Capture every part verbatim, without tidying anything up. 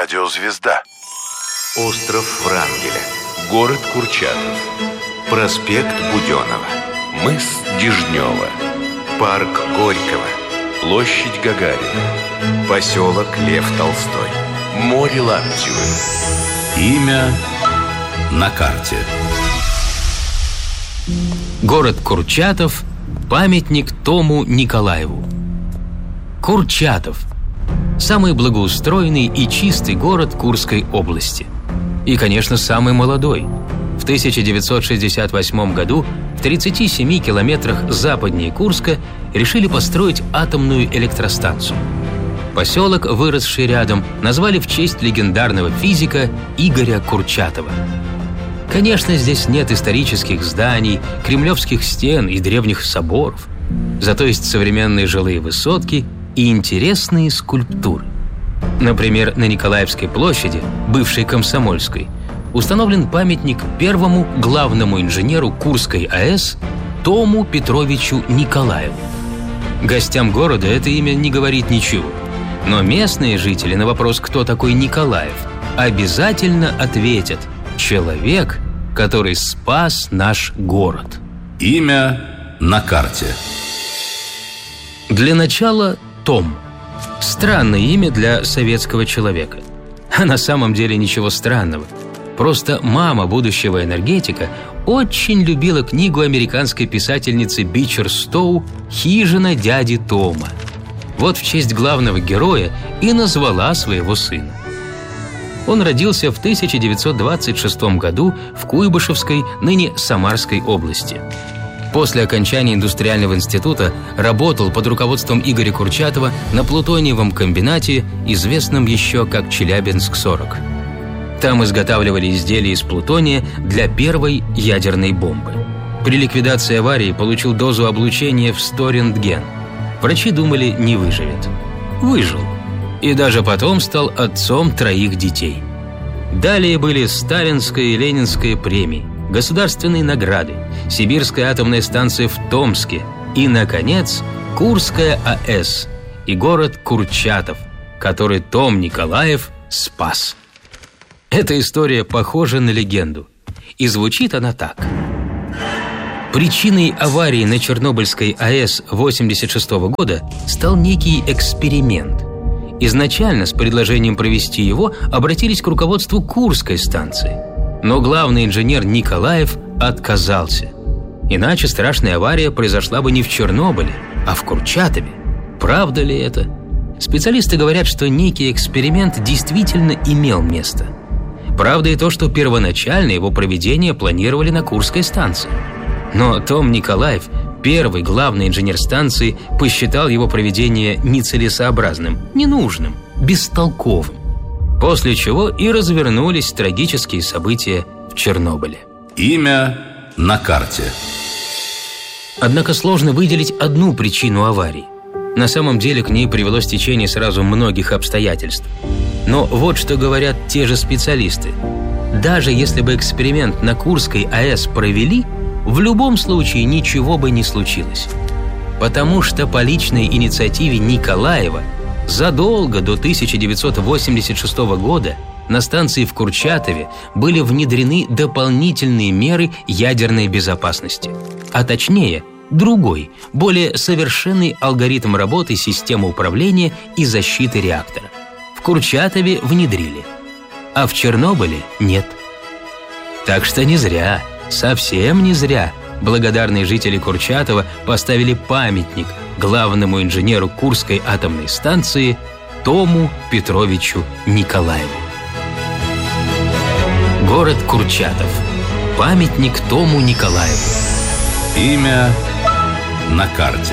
Радиозвезда. Остров Врангеля. Город Курчатов. Проспект Буденова. Мыс Дежнева. Парк Горького. Площадь Гагарина. Поселок Лев Толстой. Море Лаптевы. Имя на карте. Город Курчатов. Памятник Тому Николаеву. Курчатов – самый благоустроенный и чистый город Курской области. И, конечно, самый молодой. В тысяча девятьсот шестьдесят восьмом году в тридцати семи километрах западнее Курска решили построить атомную электростанцию. Поселок, выросший рядом, назвали в честь легендарного физика Игоря Курчатова. Конечно, здесь нет исторических зданий, кремлевских стен и древних соборов. Зато есть современные жилые высотки и интересные скульптуры. Например, на Николаевской площади, бывшей Комсомольской, установлен памятник первому главному инженеру Курской АЭС Тому Петровичу Николаеву. Гостям города это имя не говорит ничего. Но местные жители на вопрос, кто такой Николаев, обязательно ответят: человек, который спас наш город. Имя на карте. Для начала Том. Странное имя для советского человека. А на самом деле ничего странного. Просто мама будущего энергетика очень любила книгу американской писательницы Бичер Стоу «Хижина дяди Тома». Вот в честь главного героя и назвала своего сына. Он родился в тысяча девятьсот двадцать шестом году в Куйбышевской, ныне Самарской области. После окончания индустриального института работал под руководством Игоря Курчатова на плутониевом комбинате, известном еще как Челябинск-сорок. Там изготавливали изделия из плутония для первой ядерной бомбы. При ликвидации аварии получил дозу облучения в сто рентген. Врачи думали, не выживет. Выжил. И даже потом стал отцом троих детей. Далее были Сталинская и Ленинская премии, государственные награды, Сибирская атомная станция в Томске и, наконец, Курская АЭС и город Курчатов, который Том Николаев спас. Эта история похожа на легенду, и звучит она так. Причиной аварии на Чернобыльской АЭС восемьдесят шестого года стал некий эксперимент. Изначально с предложением провести его обратились к руководству Курской станции. Но главный инженер Николаев отказался. Иначе страшная авария произошла бы не в Чернобыле, а в Курчатове. Правда ли это? Специалисты говорят, что некий эксперимент действительно имел место. Правда и то, что первоначально его проведение планировали на Курской станции. Но Том Николаев, первый главный инженер станции, посчитал его проведение нецелесообразным, ненужным, бестолковым. После чего и развернулись трагические события в Чернобыле. Имя на карте. Однако сложно выделить одну причину аварии. На самом деле к ней привело стечение сразу многих обстоятельств. Но вот что говорят те же специалисты. Даже если бы эксперимент на Курской АЭС провели, в любом случае ничего бы не случилось. Потому что по личной инициативе Николаева задолго до тысяча девятьсот восемьдесят шестого года на станции в Курчатове были внедрены дополнительные меры ядерной безопасности. А точнее, другой, более совершенный алгоритм работы системы управления и защиты реактора. В Курчатове внедрили, а в Чернобыле нет. Так что не зря, совсем не зря благодарные жители Курчатова поставили памятник главному инженеру Курской атомной станции Тому Петровичу Николаеву. Город Курчатов. Памятник Тому Николаеву. Имя на карте.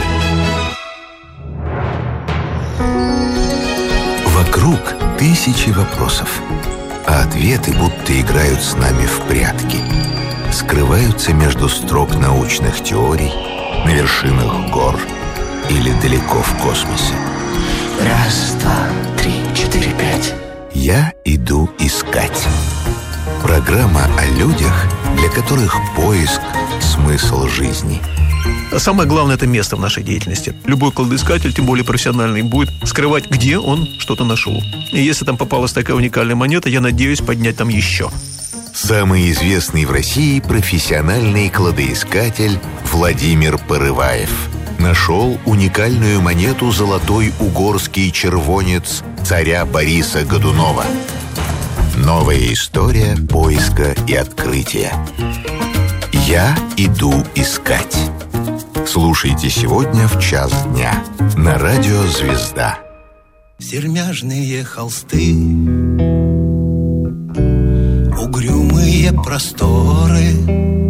Вокруг тысячи вопросов, а ответы будто играют с нами в прятки. Скрываются между строк научных теорий, на вершинах гор или далеко в космосе. Раз, два, три, четыре, пять. Я иду искать. Программа о людях, для которых поиск, смысл смысл жизни. А самое главное – это место в нашей деятельности. Любой кладоискатель, тем более профессиональный, будет скрывать, где он что-то нашел. И если там попалась такая уникальная монета, я надеюсь поднять там еще. Самый известный в России профессиональный кладоискатель Владимир Порываев нашел уникальную монету «Золотой угорский червонец» царя Бориса Годунова. Новая история поиска и открытия. Я иду искать. Слушайте сегодня в час дня на радио «Звезда». Сермяжные холсты, угрюмые просторы,